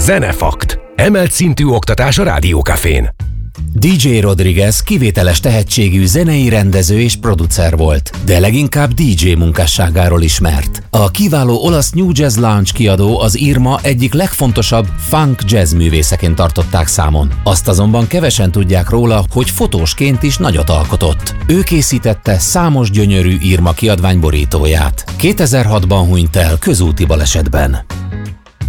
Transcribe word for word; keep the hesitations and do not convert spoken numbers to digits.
Zenefakt. Emelt szintű oktatás a Rádiókafén. dé dzsé Rodriguez kivételes tehetségű zenei rendező és producer volt, de leginkább dé dzsé munkásságáról ismert. A kiváló olasz New Jazz Lounge kiadó az Irma egyik legfontosabb funk jazz művészeként tartották számon. Azt azonban kevesen tudják róla, hogy fotósként is nagyot alkotott. Ő készítette számos gyönyörű Irma kiadvány borítóját. kétezer-hatban hunyt el közúti balesetben.